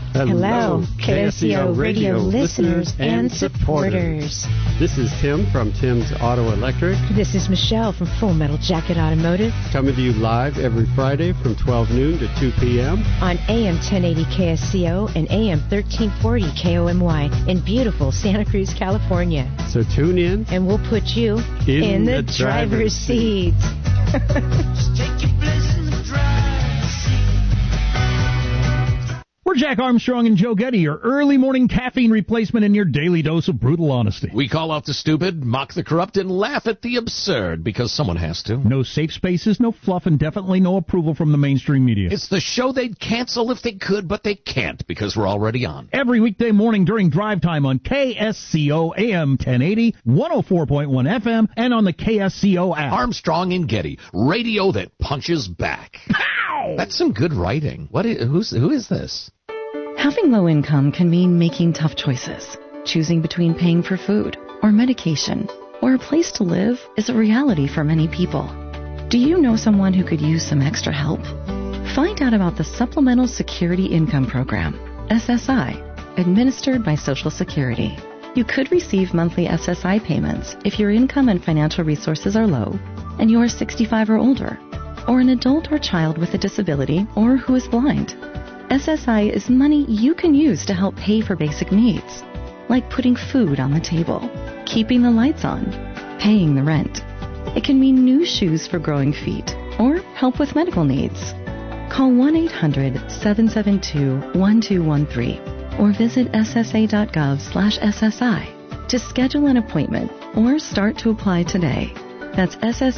Hello, KSCO radio listeners and supporters. This is Tim from Tim's Auto Electric. This is Michelle from Full Metal Jacket Automotive. Coming to you live every Friday from 12 noon to 2 p.m. on AM 1080 KSCO and AM 1340 KOMY in beautiful Santa Cruz, California. So tune in. And we'll put you in the driver's seat. Just take your place in the driver's seat. We're Jack Armstrong and Joe Getty, your early morning caffeine replacement and your daily dose of brutal honesty. We call out the stupid, mock the corrupt, and laugh at the absurd, because someone has to. No safe spaces, no fluff, and definitely no approval from the mainstream media. It's the show they'd cancel if they could, but they can't, because we're already on. Every weekday morning during drive time on KSCO AM 1080, 104.1 FM, and on the KSCO app. Armstrong and Getty, radio that punches back. Pow! That's some good writing. Who is this? Having low income can mean making tough choices. Choosing between paying for food or medication or a place to live is a reality for many people. Do you know someone who could use some extra help? Find out about the Supplemental Security Income Program, SSI, administered by Social Security. You could receive monthly SSI payments if your income and financial resources are low and you are 65 or older, or an adult or child with a disability or who is blind. SSI is money you can use to help pay for basic needs, like putting food on the table, keeping the lights on, paying the rent. It can mean new shoes for growing feet or help with medical needs. Call 1-800-772-1213 or visit ssa.gov/SSI to schedule an appointment or start to apply today. That's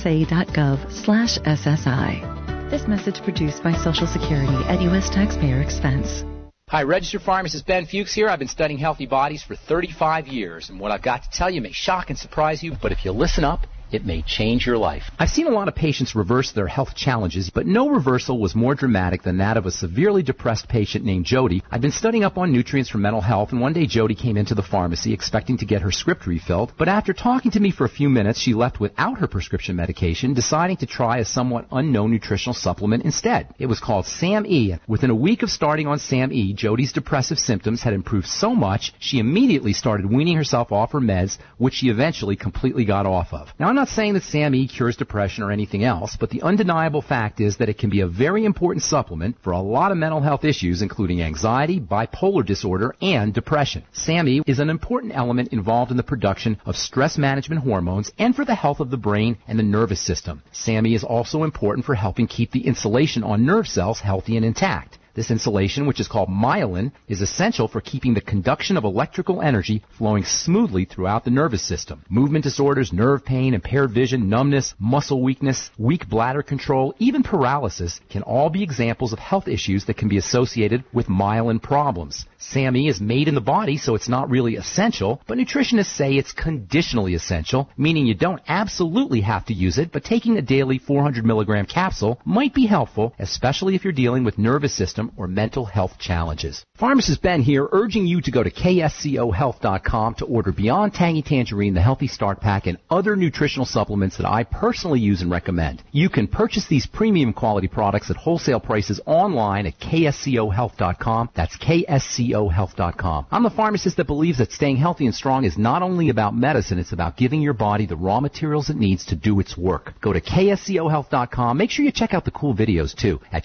ssa.gov/SSI. This message produced by Social Security at U.S. taxpayer expense. Hi, registered pharmacist Ben Fuchs here. I've been studying healthy bodies for 35 years, and what I've got to tell you may shock and surprise you, but if you listen up, it may change your life. I've seen a lot of patients reverse their health challenges, but no reversal was more dramatic than that of a severely depressed patient named Jody. I've been studying up on nutrients for mental health, and one day Jody came into the pharmacy expecting to get her script refilled, but after talking to me for a few minutes, she left without her prescription medication, deciding to try a somewhat unknown nutritional supplement instead. It was called SAM-E. Within a week of starting on SAM-E, Jody's depressive symptoms had improved so much, she immediately started weaning herself off her meds, which she eventually completely got off of. Now, I'm not saying that SAM-E cures depression or anything else, but the undeniable fact is that it can be a very important supplement for a lot of mental health issues, including anxiety, bipolar disorder, and depression. SAM-E is an important element involved in the production of stress management hormones and for the health of the brain and the nervous system. SAM-E is also important for helping keep the insulation on nerve cells healthy and intact. This insulation, which is called myelin, is essential for keeping the conduction of electrical energy flowing smoothly throughout the nervous system. Movement disorders, nerve pain, impaired vision, numbness, muscle weakness, weak bladder control, even paralysis can all be examples of health issues that can be associated with myelin problems. SAM-E is made in the body, so it's not really essential, but nutritionists say it's conditionally essential, meaning you don't absolutely have to use it, but taking a daily 400 milligram capsule might be helpful, especially if you're dealing with nervous system or mental health challenges. Pharmacist Ben here, urging you to go to KSCOhealth.com to order Beyond Tangy Tangerine, the Healthy Start Pack, and other nutritional supplements that I personally use and recommend. You can purchase these premium quality products at wholesale prices online at KSCOhealth.com. That's KSCOhealth.com. I'm the pharmacist that believes that staying healthy and strong is not only about medicine, it's about giving your body the raw materials it needs to do its work. Go to KSCOhealth.com. Make sure you check out the cool videos, too, at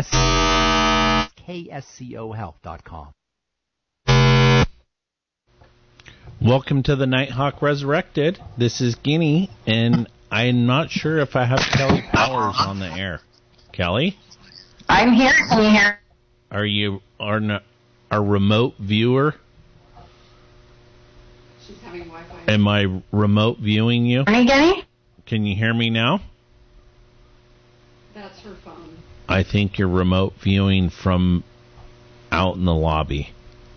KSCOhealth.com. Welcome to the Nighthawk Resurrected. This is Guinea, and I'm not sure if I have Kelly Powers on the air. Kelly? I'm here. Can you hear? Are you a remote viewer? She's having Wi-Fi. Am I remote viewing you? Are you getting? Can you hear me now? That's her phone. I think you're remote viewing from out in the lobby.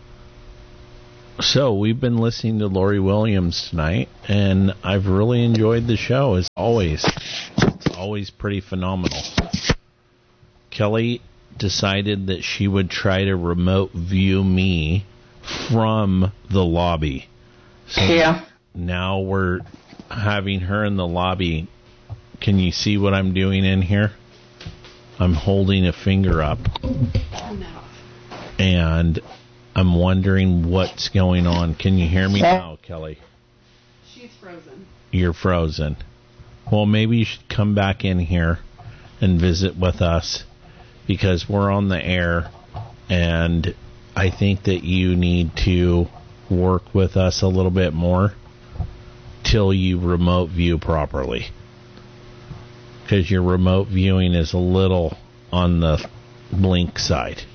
So, we've been listening to Lori Williams tonight, and I've really enjoyed the show, as always. It's always pretty phenomenal. Kelly decided that she would try to remote view me from the lobby. So yeah. Now we're having her in the lobby. Can you see what I'm doing in here? I'm holding a finger up. No. and I'm wondering what's going on. Can you hear me now, Kelly? She's frozen. You're frozen. Well, maybe you should come back in here and visit with us, because we're on the air, and I think that you need to work with us a little bit more till you remote view properly, because your remote viewing is a little on the blink side.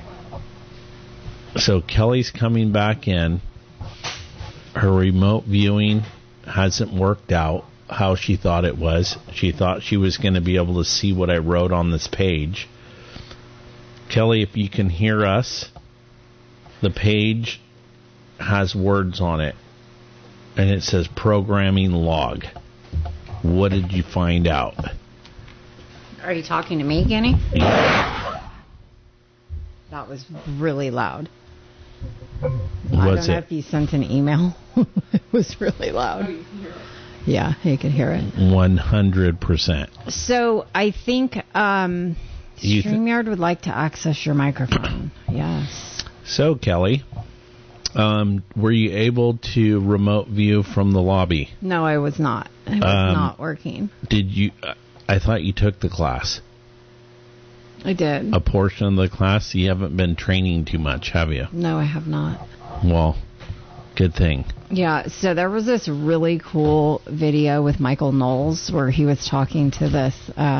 So Kelly's coming back in. Her remote viewing hasn't worked out how she thought it was. She thought she was going to be able to see what I wrote on this page. Kelly, if you can hear us, the page has words on it, and it says programming log. What did you find out? Are you talking to me, Kenny? Yeah. That was really loud. I What's don't know it? if you sent an email. It was really loud. Yeah, you could hear it. 100%. So I think StreamYard would like to access your microphone. Yes. So, Kelly, were you able to remote view from the lobby? No, I was not. It was not working. Did you? I thought you took the class. I did. A portion of the class? You haven't been training too much, have you? No, I have not. Well, good thing. Yeah, so there was this really cool video with Michael Knowles where he was talking to this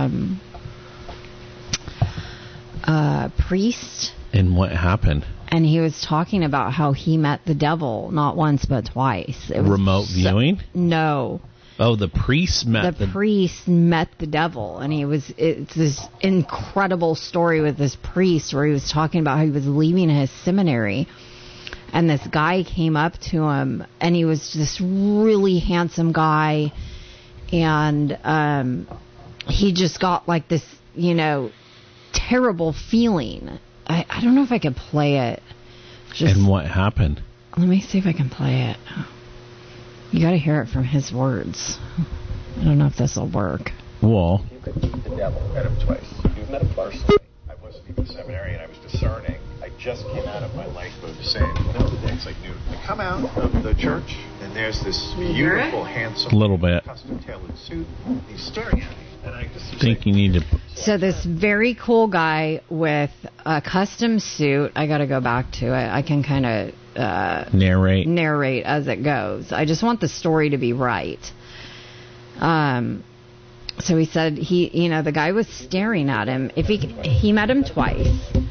priest. And what happened? And he was talking about how he met the devil not once but twice. It was Remote viewing? No. Oh, the priest met the priest met the devil, and it's this incredible story with this priest where he was talking about how he was leaving his seminary, and this guy came up to him, and he was this really handsome guy, and he just got like this, terrible feeling. I don't know if I could play it. And what happened? Let me see if I can play it. You got to hear it from his words. I don't know if this will work. Well, You could meet the devil. Met him twice. You've met him personally. I wasn't even seminary, and I was discerning. I just came out of my life of saying, it's like new. I come out of the church, and there's this beautiful, handsome, a little bit. custom-tailored suit. He's staring at me, and I just think you need to. So this very cool guy with a custom suit. I got to go back to it. I can kind of narrate as it goes. I just want the story to be right. So he said the guy was staring at him. If he met him twice.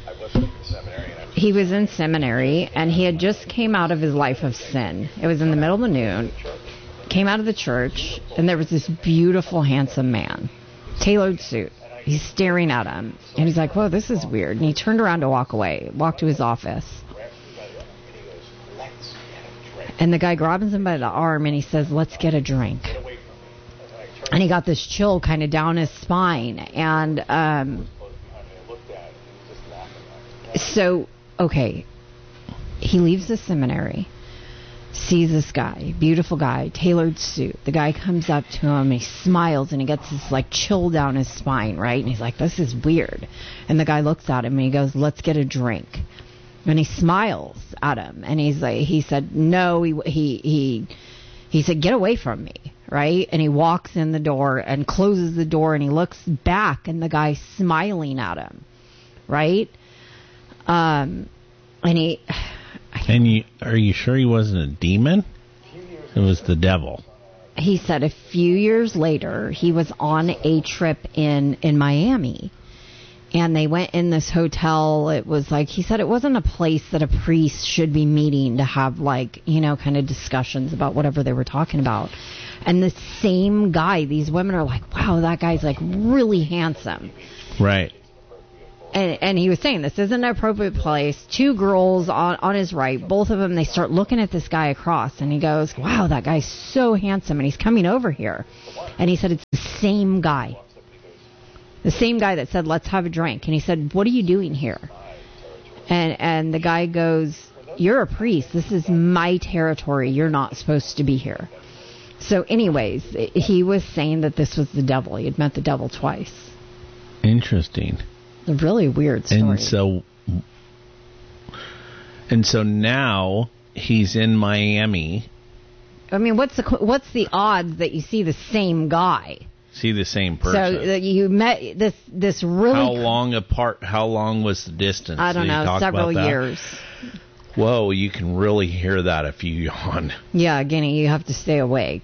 He was in seminary, and he had just came out of his life of sin. It was in the middle of the noon. Came out of the church, and there was this beautiful, handsome man, tailored suit. He's staring at him, and he's like, "Whoa, this is weird." And he turned around to walk away, walked to his office. And the guy grabs him by the arm, and he says, "Let's get a drink." And he got this chill kind of down his spine. And so, okay, he leaves the seminary, sees this guy, beautiful guy, tailored suit. The guy comes up to him, and he smiles, and he gets this, like, chill down his spine, right? And he's like, "This is weird." And the guy looks at him, and he goes, "Let's get a drink." And he smiles at him, and he said, "No," he said, "Get away from me," right? And he walks in the door and closes the door, and he looks back, and the guy's smiling at him, right? And are you sure he wasn't a demon? It was the devil. He said a few years later, he was on a trip in Miami. And they went in this hotel. It was like, he said it wasn't a place that a priest should be meeting to have, like, kind of discussions about whatever they were talking about. And the same guy, these women are like, "Wow, that guy's, like, really handsome." Right. And he was saying, this isn't an appropriate place. Two girls on his right, both of them, they start looking at this guy across. And he goes, "Wow, that guy's so handsome. And he's coming over here." And he said, it's the same guy. The same guy that said, "Let's have a drink." And he said, "What are you doing here?" And the guy goes, "You're a priest. This is my territory. You're not supposed to be here." So anyways, he was saying that this was the devil. He had met the devil twice. Interesting. A really weird story. And so And so now he's in Miami. I mean, what's the odds that you see the same guy? See the same person. So you met this really... How long apart? How long was the distance? I don't know, several years. Whoa, you can really hear that if you yawn. Yeah, Guinea, you have to stay awake.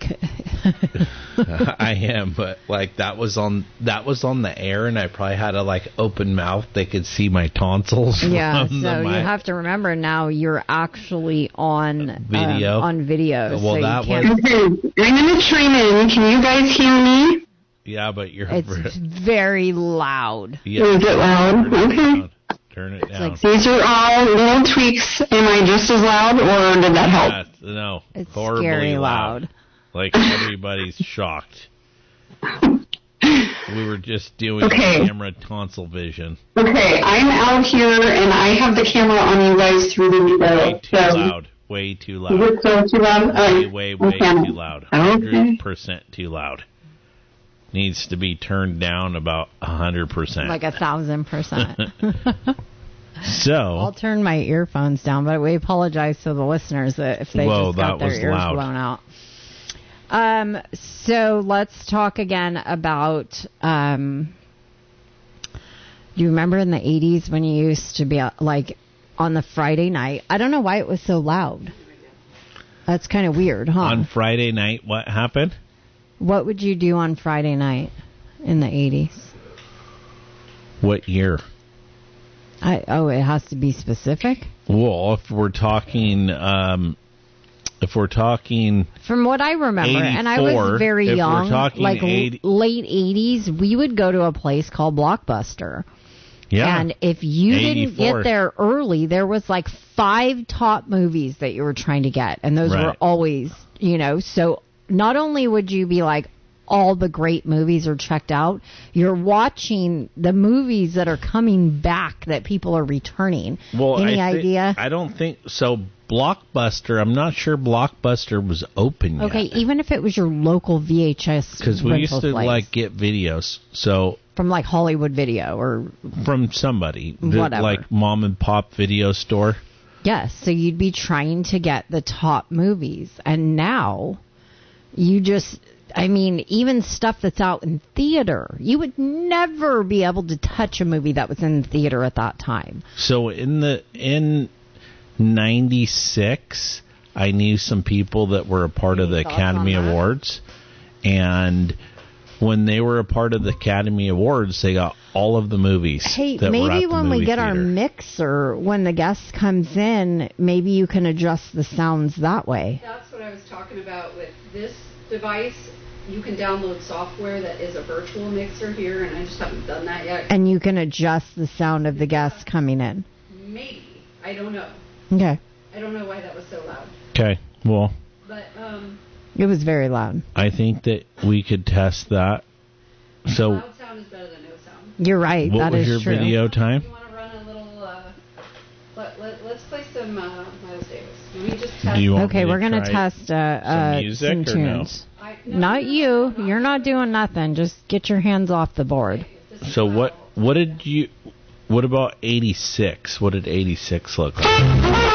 I am, but like that was on the air, and I probably had a open mouth. They could see my tonsils. Yeah, so you have to remember now you're actually on video. On video. Well, so that was. Okay, I'm gonna chime in. Can you guys hear me? Yeah, but it's very loud. Yeah. Is it loud? Okay. Turn it down. These are all little tweaks. Am I just as loud, or did that help? No, it's horribly scary loud. Like everybody's shocked. We were just doing camera tonsil vision. Okay, I'm out here and I have the camera on you guys through the window. Way too loud. Way too loud. Is it still too loud? Way too loud. 100% too loud. Needs to be turned down about 100%. Like 1,000%. So I'll turn my earphones down, but we apologize to the listeners if they just got their ears blown out. So let's talk again about. Do you remember in the 80s when you used to be on the Friday night? I don't know why it was so loud. That's kind of weird, huh? On Friday night, what happened? What would you do on Friday night in the 80s? What year? It has to be specific? Well, if we're talking... From what I remember, and I was very young, late 80s, we would go to a place called Blockbuster. Yeah. And if you didn't get there early, there was 5 top movies that you were trying to get. And those were always, so not only would you be all the great movies are checked out, you're watching the movies that are coming back that people are returning. Well, Any idea? I don't think so. Blockbuster, I'm not sure Blockbuster was open yet. Okay, even if it was your local VHS because we used to place. Get videos, so from Hollywood Video or from somebody, whatever, mom and pop video store. Yes, so you'd be trying to get the top movies, and now you just. I mean, even stuff that's out in theater, you would never be able to touch a movie that was in theater at that time. So in 96, I knew some people that were a part of the Academy Awards, and when they were a part of the Academy Awards, they got all of the movies. Hey, that maybe were at when we get theater. our mixer, when the guest comes in, maybe you can adjust the sounds that way. That's what I was talking about with this device. You can download software that is a virtual mixer here, and I just haven't done that yet. And you can adjust the sound of the guests coming in. Maybe. I don't know. Okay. I don't know why that was so loud. Okay, well. But, it was very loud. I think that we could test that. So. Loud sound is better than no sound. You're right. What that was is your true. video time? You want to run a little, let's play some Miles Davis. Let me just test. We're going to test some music some tunes. No? Not you. You're not doing nothing. Just get your hands off the board. So what about 86? What did 86 look like?